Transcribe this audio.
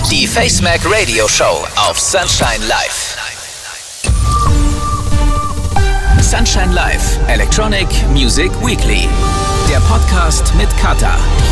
Die Facemac Radio Show auf Sunshine Live. Sunshine Live, Electronic Music Weekly. Der Podcast mit Kata.